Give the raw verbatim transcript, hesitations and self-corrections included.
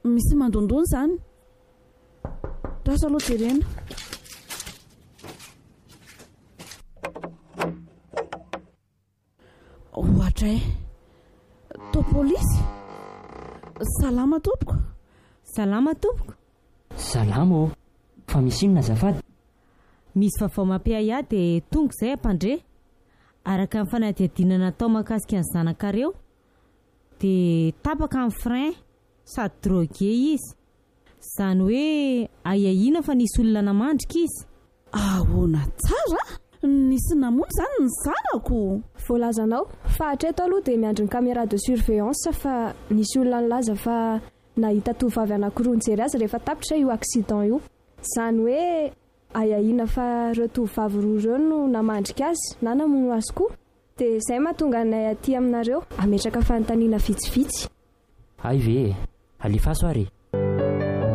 misy mandondony zany. Rasa aloha jerena. Ohatray. To polisy. Salama tompoko. Salama tompoko. Salama ô. Fa misy inona azafady? Misy vaovao mampiaya dia tonga izay ampandre. Araka ny fanadihadiana natao mahakasika ny zanakareo dia tapaka amin'ny frein sady drogué izy. Izany hoe ayahiana fa nisy olona namandrika izy. Ahoana tsara? Nisy namono zany ny zanako. Voalazanao fa hatreto aloha dia miandry ny caméra de surveillance fa nisy olona nilaza fa nahita tovovavy anankiroa nijery azy rehefa tapitra io accident io. Izany hoe ayahiana fa ireo tovovavy roa ireo no namandrika azy na namono azy koa. Dia izay mahatonga anay aty aminareo ametraka fanontaniana vitsivitsy. Ay ve, alefaso ary.